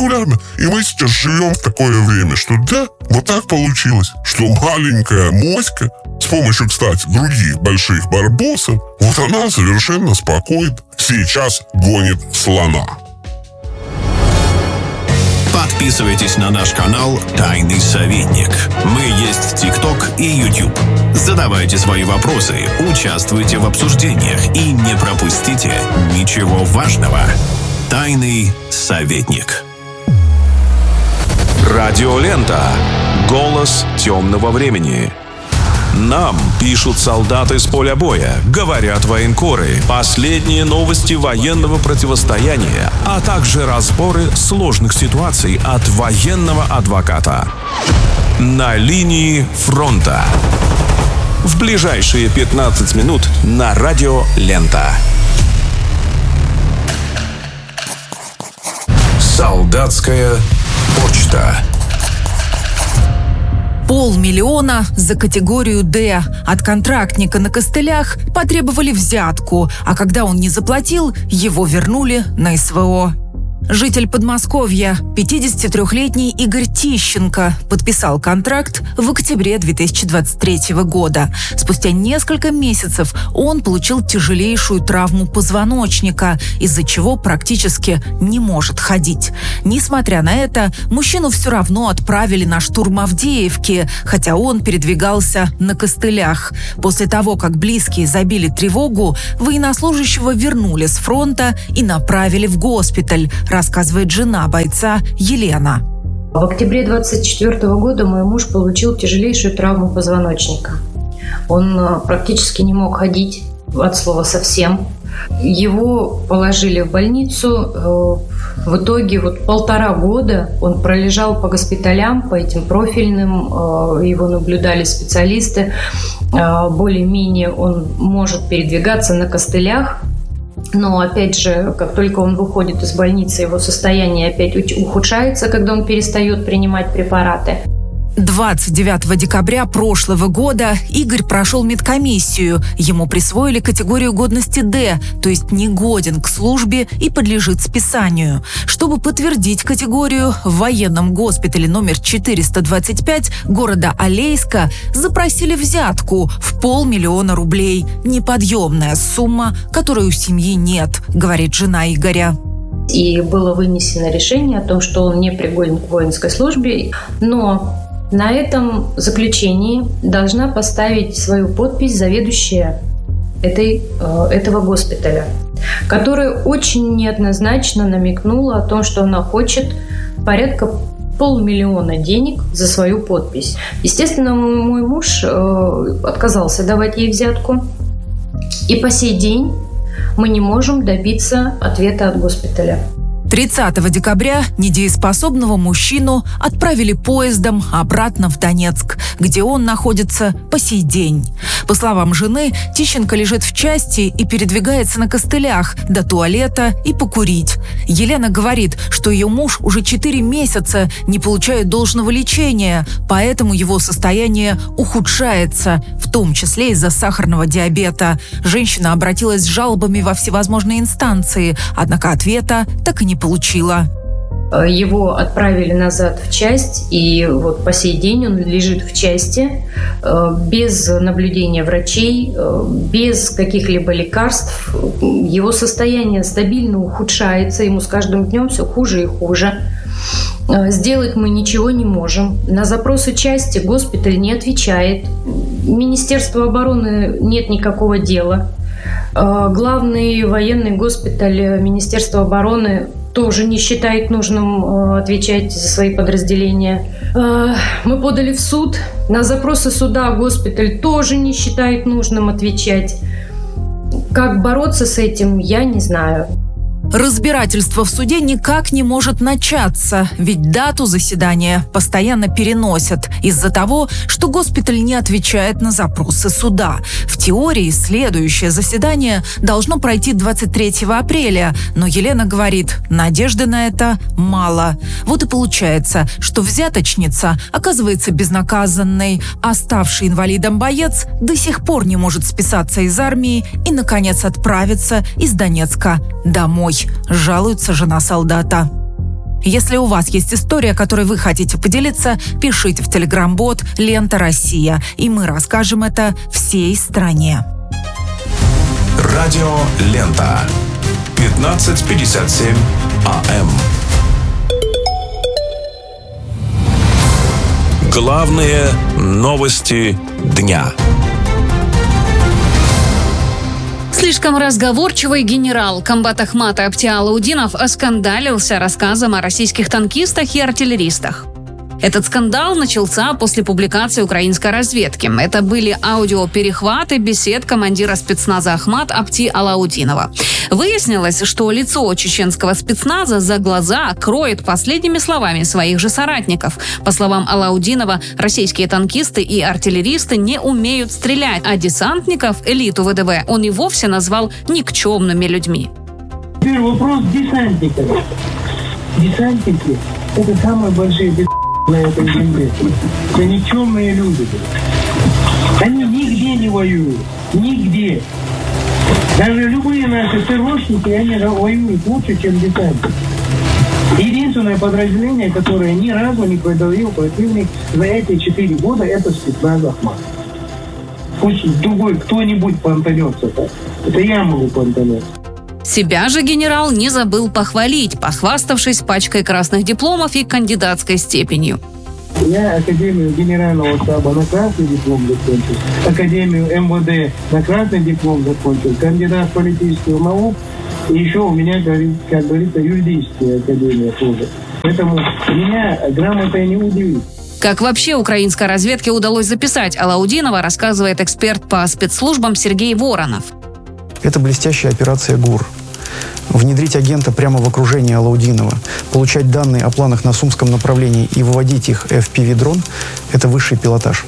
И мы сейчас живем в такое время, что да, вот так получилось, что маленькая моська с помощью, кстати, других больших барбосов, вот она совершенно спокойно сейчас гонит слона. Подписывайтесь на наш канал «Тайный советник». Мы есть в ТикТок и YouTube. Задавайте свои вопросы, участвуйте в обсуждениях и не пропустите ничего важного. «Тайный советник». Радиолента. Голос темного времени. Нам пишут солдаты с поля боя, говорят военкоры, последние новости военного противостояния, а также разборы сложных ситуаций от военного адвоката. На линии фронта. В ближайшие 15 минут на Радио Лента. Солдатская почта. 500 000 за категорию «Д». От контрактника на костылях потребовали взятку, а когда он не заплатил, его вернули на СВО. Житель Подмосковья, 53-летний Игорь Тищенко, подписал контракт в октябре 2023 года. Спустя несколько месяцев он получил тяжелейшую травму позвоночника, из-за чего практически не может ходить. Несмотря на это, мужчину все равно отправили на штурм Авдеевки, хотя он передвигался на костылях. После того, как близкие забили тревогу, военнослужащего вернули с фронта и направили в госпиталь, рассказывает жена бойца Елена. В октябре 2024 года мой муж получил тяжелейшую травму позвоночника. Он практически не мог ходить, от слова совсем. Его положили в больницу. В итоге 1,5 года он пролежал по госпиталям, по этим профильным. Его наблюдали специалисты. Более-менее он может передвигаться на костылях. Но, опять же, как только он выходит из больницы, его состояние опять ухудшается, когда он перестает принимать препараты. 29 декабря прошлого года Игорь прошел медкомиссию. Ему присвоили категорию годности «Д», то есть негоден к службе и подлежит списанию. Чтобы подтвердить категорию, в военном госпитале номер 425 города Алейска запросили взятку в 500 000 рублей. Неподъемная сумма, которой у семьи нет, говорит жена Игоря. И было вынесено решение о том, что он не пригоден к воинской службе, но на этом заключении должна поставить свою подпись заведующая этого госпиталя, которая очень неоднозначно намекнула о том, что она хочет порядка 500 000 денег за свою подпись. Естественно, мой муж отказался давать ей взятку, и по сей день мы не можем добиться ответа от госпиталя. 30 декабря недееспособного мужчину отправили поездом обратно в Донецк, где он находится по сей день. По словам жены, Тищенко лежит в части и передвигается на костылях до туалета и покурить. Елена говорит, что ее муж уже 4 месяца не получает должного лечения, поэтому его состояние ухудшается, в том числе из-за сахарного диабета. Женщина обратилась с жалобами во всевозможные инстанции, однако ответа так и не получила. Его отправили назад в часть, и по сей день он лежит в части без наблюдения врачей, без каких-либо лекарств. Его состояние стабильно ухудшается, ему с каждым днем все хуже и хуже. Сделать мы ничего не можем. На запросы части госпиталь не отвечает. Министерству обороны нет никакого дела. Главный военный госпиталь Министерства обороны тоже не считает нужным отвечать за свои подразделения. Мы подали в суд. На запросы суда госпиталь тоже не считает нужным отвечать. Как бороться с этим, я не знаю. Разбирательство в суде никак не может начаться, ведь дату заседания постоянно переносят из-за того, что госпиталь не отвечает на запросы суда. В теории следующее заседание должно пройти 23 апреля, но Елена говорит, надежды на это мало. Вот и получается, что взяточница оказывается безнаказанной, а ставший инвалидом боец до сих пор не может списаться из армии и, наконец, отправиться из Донецка домой. Жалуется жена солдата. Если у вас есть история, которой вы хотите поделиться, пишите в телеграм-бот «Лента Россия», и мы расскажем это всей стране. Радио «Лента». 15:57 АМ. Главные новости дня. Слишком разговорчивый генерал комбат Ахмата Апти-Алаудинов оскандалился рассказом о российских танкистах и артиллеристах. Этот скандал начался после публикации украинской разведки. Это были аудиоперехваты бесед командира спецназа Ахмат Апти-Алаудинова. Выяснилось, что лицо чеченского спецназа за глаза кроет последними словами своих же соратников. По словам Алаудинова, российские танкисты и артиллеристы не умеют стрелять, а десантников, элиту ВДВ, он и вовсе назвал никчемными людьми. Теперь вопрос десантников. Десантники – это самые большие на этой земле. Это никчемные люди. Они нигде не воюют. Нигде. Даже любые наши ТРОшники, они воюют лучше, чем десантники. Единственное подразделение, которое ни разу не продавил противник за эти 4 года, это спецназ Ахмат. Пусть другой кто-нибудь понтанется. Это я могу понтануться. Себя же генерал не забыл похвалить, похваставшись пачкой красных дипломов и кандидатской степенью. Я Академию Генерального штаба на красный диплом закончил, Академию МВД на красный диплом закончил, кандидат политических наук, и еще у меня, как говорится, юридическая академия тоже. Поэтому меня грамотой не удивит. Как вообще украинской разведке удалось записать Алаудинова, рассказывает эксперт по спецслужбам Сергей Воронов. Это блестящая операция ГУР. Внедрить агента прямо в окружение Алаудинова, получать данные о планах на Сумском направлении и выводить их FPV-дрон – это высший пилотаж.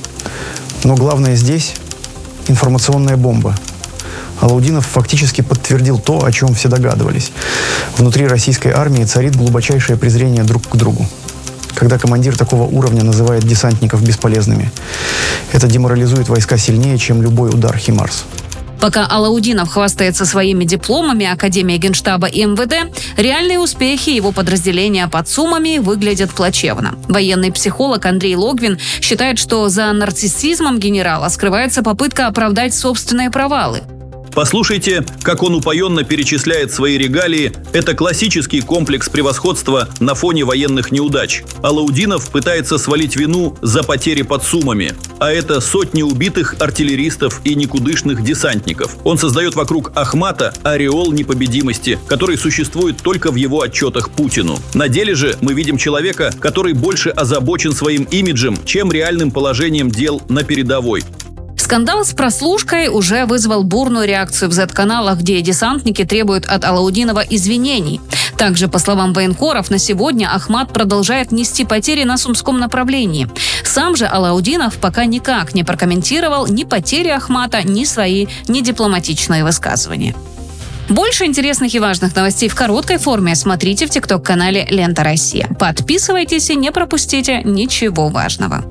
Но главное здесь – информационная бомба. Алаудинов фактически подтвердил то, о чем все догадывались. Внутри российской армии царит глубочайшее презрение друг к другу. Когда командир такого уровня называет десантников бесполезными, это деморализует войска сильнее, чем любой удар «Химарс». Пока Алаудинов хвастается своими дипломами Академии Генштаба и МВД, реальные успехи его подразделения под Сумами выглядят плачевно. Военный психолог Андрей Логвин считает, что за нарциссизмом генерала скрывается попытка оправдать собственные провалы. Послушайте, как он упоенно перечисляет свои регалии. Это классический комплекс превосходства на фоне военных неудач. Алаудинов пытается свалить вину за потери под Сумами. А это сотни убитых артиллеристов и никудышных десантников. Он создает вокруг Ахмата ореол непобедимости, который существует только в его отчетах Путину. На деле же мы видим человека, который больше озабочен своим имиджем, чем реальным положением дел на передовой. Скандал с прослушкой уже вызвал бурную реакцию в Z-каналах, где десантники требуют от Алаудинова извинений. Также, по словам военкоров, на сегодня Ахмат продолжает нести потери на Сумском направлении. Сам же Алаудинов пока никак не прокомментировал ни потери Ахмата, ни свои недипломатичные высказывания. Больше интересных и важных новостей в короткой форме смотрите в ТикТок-канале «Лента Россия». Подписывайтесь и не пропустите ничего важного.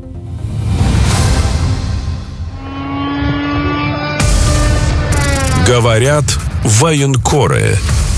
Говорят военкоры.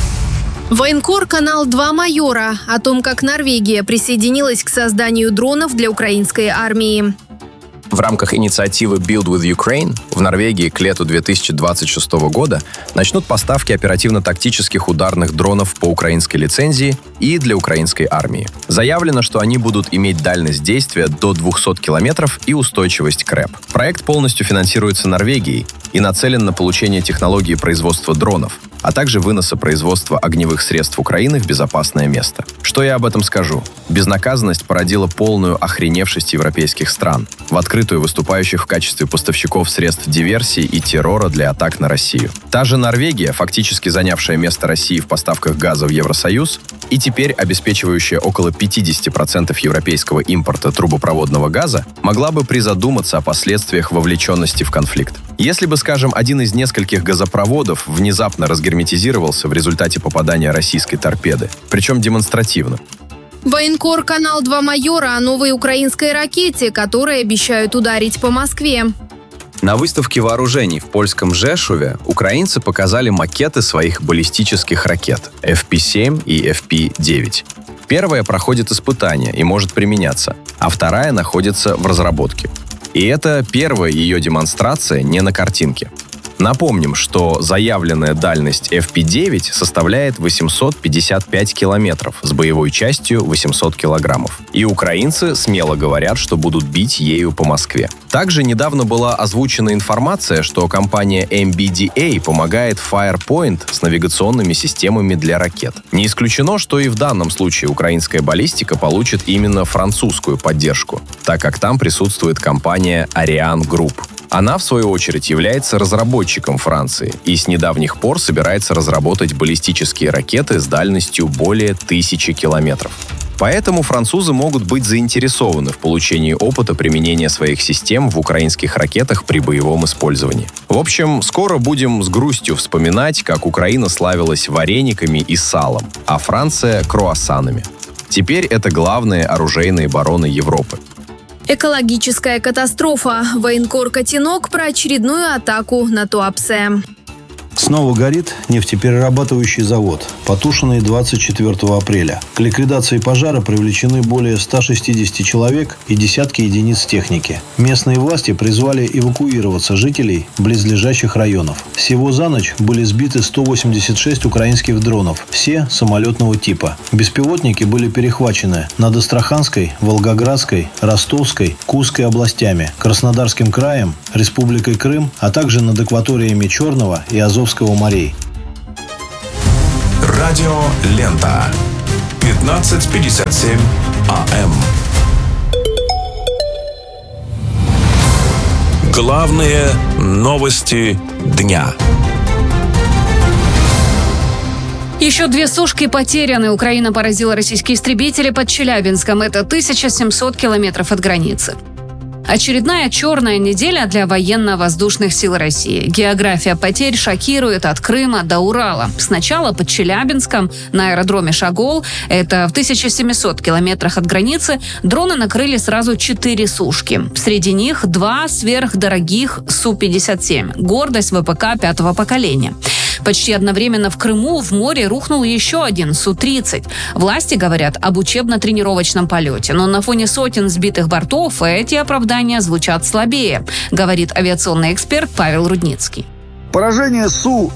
Военкор «Канал 2 Майора» о том, как Норвегия присоединилась к созданию дронов для украинской армии. В рамках инициативы Build with Ukraine в Норвегии к лету 2026 года начнут поставки оперативно-тактических ударных дронов по украинской лицензии и для украинской армии. Заявлено, что они будут иметь дальность действия до 200 километров и устойчивость к РЭП. Проект полностью финансируется Норвегией и нацелен на получение технологии производства дронов, а также выноса производства огневых средств Украины в безопасное место. Что я об этом скажу? Безнаказанность породила полную охреневшесть европейских стран, в открытую выступающих в качестве поставщиков средств диверсии и террора для атак на Россию. Та же Норвегия, фактически занявшая место России в поставках газа в Евросоюз и теперь обеспечивающая около 50% европейского импорта трубопроводного газа, могла бы призадуматься о последствиях вовлеченности в конфликт. Если бы, скажем, один из нескольких газопроводов внезапно разгерметизировался в результате попадания российской торпеды, причем демонстративно. Военкор «Канал 2 Майора» о новой украинской ракете, которые обещают ударить по Москве. На выставке вооружений в польском Жешуве украинцы показали макеты своих баллистических ракет FP-7 и FP-9. Первая проходит испытания и может применяться, а вторая находится в разработке. И это первая ее демонстрация не на картинке. Напомним, что заявленная дальность FP-9 составляет 855 километров с боевой частью 800 килограммов. И украинцы смело говорят, что будут бить ею по Москве. Также недавно была озвучена информация, что компания MBDA помогает Firepoint с навигационными системами для ракет. Не исключено, что и в данном случае украинская баллистика получит именно французскую поддержку, так как там присутствует компания Ariane Group. Она, в свою очередь, является разработчиком Франции и с недавних пор собирается разработать баллистические ракеты с дальностью более 1000 километров. Поэтому французы могут быть заинтересованы в получении опыта применения своих систем в украинских ракетах при боевом использовании. В общем, скоро будем с грустью вспоминать, как Украина славилась варениками и салом, а Франция — круассанами. Теперь это главные оружейные бароны Европы. Экологическая катастрофа. Военкор «Котенок» про очередную атаку на Туапсе. Снова горит нефтеперерабатывающий завод, потушенный 24 апреля. К ликвидации пожара привлечены более 160 человек и десятки единиц техники. Местные власти призвали эвакуироваться жителей близлежащих районов. Всего за ночь были сбиты 186 украинских дронов, все самолетного типа. Беспилотники были перехвачены над Астраханской, Волгоградской, Ростовской, Курской областями, Краснодарским краем, Республикой Крым, а также над акваториями Черного и Азовского морей. Радио Лента. 15:57 АМ. Главные новости дня. Еще 2 сушки потеряны. Украина поразила российские истребители под Челябинском. Это 1700 километров от границы. Очередная черная неделя для военно-воздушных сил России. География потерь шокирует от Крыма до Урала. Сначала под Челябинском на аэродроме Шагол, это в 1700 километрах от границы, дроны накрыли сразу 4 сушки. Среди них 2 сверхдорогих Су-57, гордость ВПК 5-го поколения. Почти одновременно в Крыму в море рухнул еще один Су-30. Власти говорят об учебно-тренировочном полете, но на фоне сотен сбитых бортов эти оправдания звучат слабее, говорит авиационный эксперт Павел Рудницкий. Поражение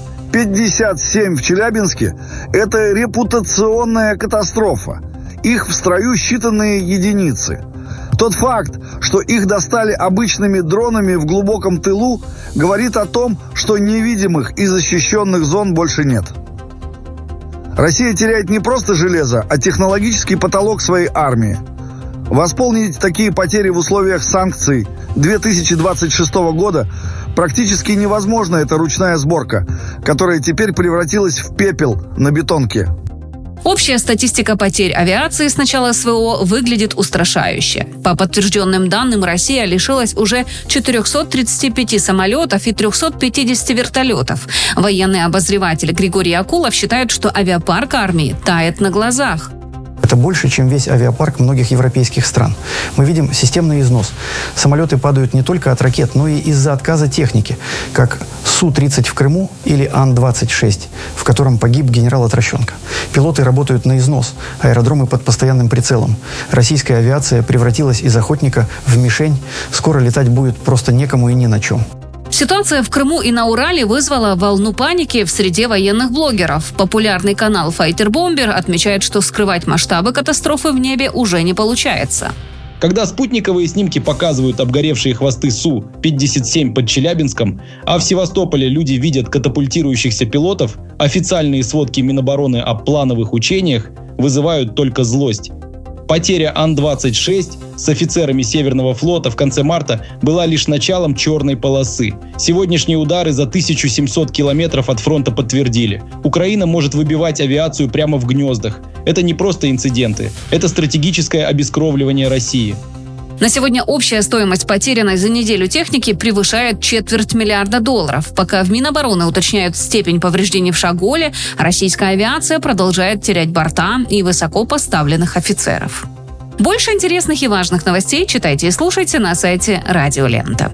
Су-57 в Челябинске – это репутационная катастрофа. Их в строю считанные единицы. Тот факт, что их достали обычными дронами в глубоком тылу, говорит о том, что невидимых и защищенных зон больше нет. Россия теряет не просто железо, а технологический потолок своей армии. Восполнить такие потери в условиях санкций 2026 года практически невозможно. Это ручная сборка, которая теперь превратилась в пепел на бетонке. Общая статистика потерь авиации с начала СВО выглядит устрашающе. По подтвержденным данным, Россия лишилась уже 435 самолетов и 350 вертолетов. Военный обозреватель Григорий Акулов считает, что авиапарк армии тает на глазах. Это больше, чем весь авиапарк многих европейских стран. Мы видим системный износ. Самолеты падают не только от ракет, но и из-за отказа техники, как Су-30 в Крыму или Ан-26, в котором погиб генерал Отрощенко. Пилоты работают на износ, аэродромы под постоянным прицелом. Российская авиация превратилась из охотника в мишень. Скоро летать будет просто некому и ни на чем. Ситуация в Крыму и на Урале вызвала волну паники в среде военных блогеров. Популярный канал Fighter Bomber отмечает, что скрывать масштабы катастрофы в небе уже не получается. Когда спутниковые снимки показывают обгоревшие хвосты Су-57 под Челябинском, а в Севастополе люди видят катапультирующихся пилотов, официальные сводки Минобороны о плановых учениях вызывают только злость. Потеря Ан-26 с офицерами Северного флота в конце марта была лишь началом черной полосы. Сегодняшние удары за 1700 километров от фронта подтвердили. Украина может выбивать авиацию прямо в гнездах. Это не просто инциденты, это стратегическое обескровливание России. На сегодня общая стоимость потерянной за неделю техники превышает $250 миллиарда. Пока в Минобороны уточняют степень повреждений в Шаголе, российская авиация продолжает терять борта и высоко поставленных офицеров. Больше интересных и важных новостей читайте и слушайте на сайте Радио Лента.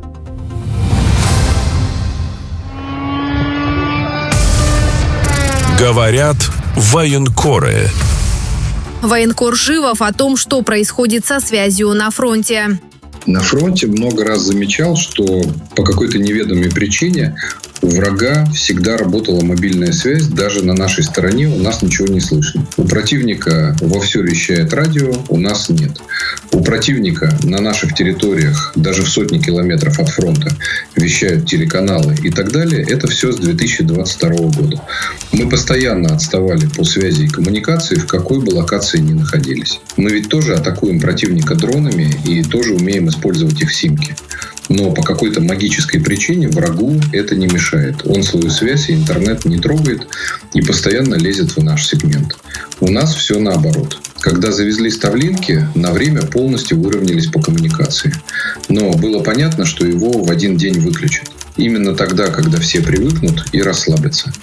Говорят военкоры. Военкор Живов о том, что происходит со связью на фронте. На фронте много раз замечал, что по какой-то неведомой причине у врага всегда работала мобильная связь, даже на нашей стороне у нас ничего не слышно. У противника вовсю вещает радио, у нас нет. У противника на наших территориях, даже в сотни километров от фронта, вещают телеканалы и так далее. Это все с 2022 года. Мы постоянно отставали по связи и коммуникации, в какой бы локации ни находились. Мы ведь тоже атакуем противника дронами и тоже умеем использовать их симки. Но по какой-то магической причине врагу это не мешает. Он свою связь и интернет не трогает и постоянно лезет в наш сегмент. У нас все наоборот. Когда завезли Starlink, на время полностью выровнялись по коммуникации. Но было понятно, что его в один день выключат. Именно тогда, когда все привыкнут и расслабятся.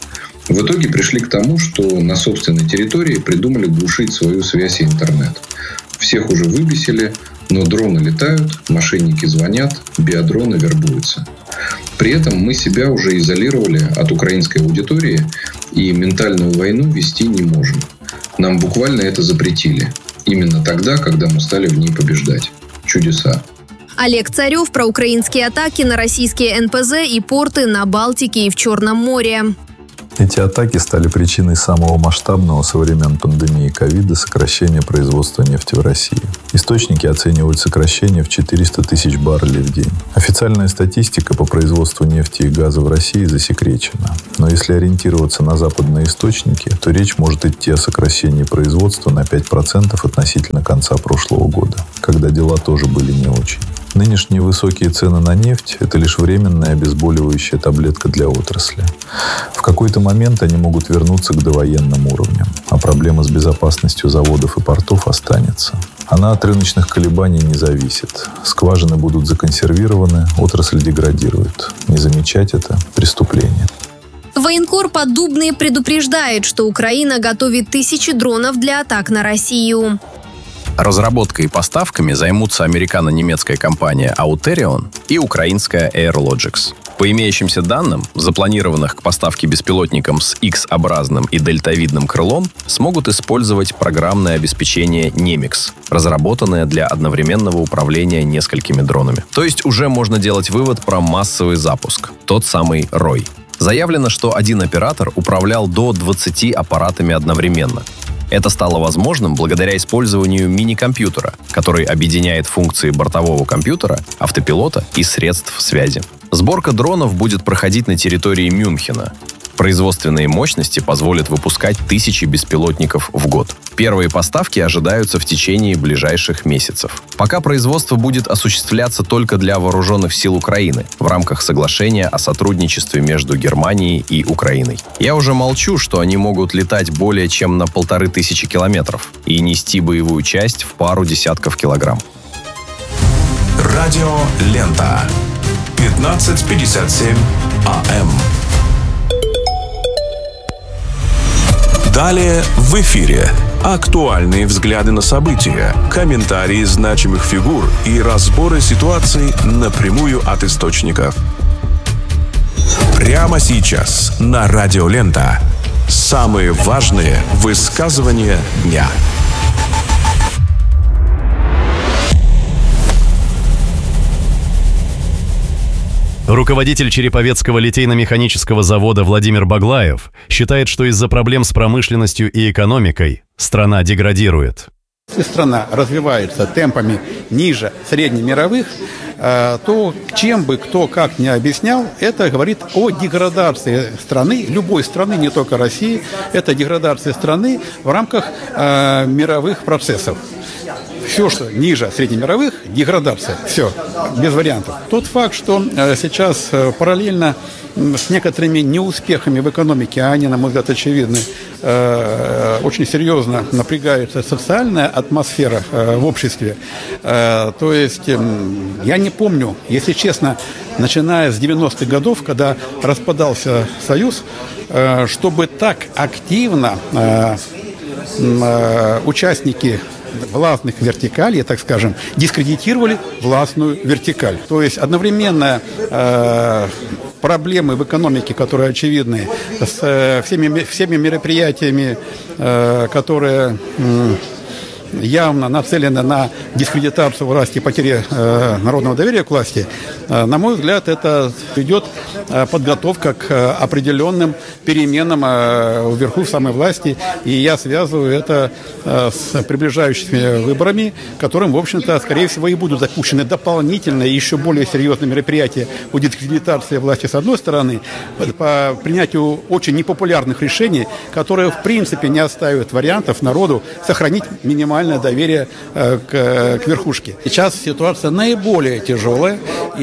В итоге пришли к тому, что на собственной территории придумали глушить свою связь и интернет. Всех уже выбесили, но дроны летают, мошенники звонят, биодроны вербуются. При этом мы себя уже изолировали от украинской аудитории и ментальную войну вести не можем. Нам буквально это запретили. Именно тогда, когда мы стали в ней побеждать. Чудеса. Олег Царев про украинские атаки на российские НПЗ и порты на Балтике и в Черном море. Эти атаки стали причиной самого масштабного со времен пандемии ковида сокращения производства нефти в России. Источники оценивают сокращение в 400 тысяч баррелей в день. Официальная статистика по производству нефти и газа в России засекречена. Но если ориентироваться на западные источники, то речь может идти о сокращении производства на 5% относительно конца прошлого года, когда дела тоже были не очень. Нынешние высокие цены на нефть – это лишь временная обезболивающая таблетка для отрасли. В какой-то момент они могут вернуться к довоенным уровням, а проблема с безопасностью заводов и портов останется. Она от рыночных колебаний не зависит. Скважины будут законсервированы, отрасль деградирует. Не замечать это – преступление. Военкор Поддубный предупреждает, что Украина готовит тысячи дронов для атак на Россию. Разработкой и поставками займутся американо-немецкая компания Auterion и украинская Airlogics. По имеющимся данным, запланированных к поставке беспилотникам с X-образным и дельтовидным крылом смогут использовать программное обеспечение Nemix, разработанное для одновременного управления несколькими дронами. То есть уже можно делать вывод про массовый запуск, тот самый ROI. Заявлено, что один оператор управлял до 20 аппаратами одновременно. Это стало возможным благодаря использованию мини-компьютера, который объединяет функции бортового компьютера, автопилота и средств связи. Сборка дронов будет проходить на территории Мюнхена. Производственные мощности позволят выпускать тысячи беспилотников в год. Первые поставки ожидаются в течение ближайших месяцев. Пока производство будет осуществляться только для вооруженных сил Украины в рамках соглашения о сотрудничестве между Германией и Украиной. Я уже молчу, что они могут летать более чем на 1500 километров и нести боевую часть в пару десятков килограмм. Радио Лента. 15:57 АМ. Далее в эфире актуальные взгляды на события, комментарии значимых фигур и разборы ситуаций напрямую от источников. Прямо сейчас на Радио Лента самые важные высказывания дня. Руководитель Череповецкого литейно-механического завода Владимир Баглаев считает, что из-за проблем с промышленностью и экономикой страна деградирует. Если страна развивается темпами ниже среднемировых, то чем бы кто как ни объяснял, это говорит о деградации страны, любой страны, не только России, это деградация страны в рамках мировых процессов. Все, что ниже среднемировых, деградация. Все, без вариантов. Тот факт, что сейчас параллельно с некоторыми неуспехами в экономике, а они, на мой взгляд, очевидны, очень серьезно напрягается социальная атмосфера в обществе. То есть я не помню, если честно, начиная с 90-х годов, когда распадался Союз, чтобы так активно участники властных вертикалей, так скажем, дискредитировали властную вертикаль. То есть одновременно проблемы в экономике, которые очевидны, с всеми мероприятиями, которые явно нацелены на дискредитацию власти и потери народного доверия к власти, на мой взгляд, это идет подготовка к определенным переменам вверху самой власти. И я связываю это с приближающимися выборами, которым, в общем-то, скорее всего, и будут запущены дополнительные, еще более серьезные мероприятия по дискредитации власти с одной стороны, по принятию очень непопулярных решений, которые, в принципе, не оставят вариантов народу сохранить минимальное доверие к верхушке. Сейчас ситуация наиболее тяжелая.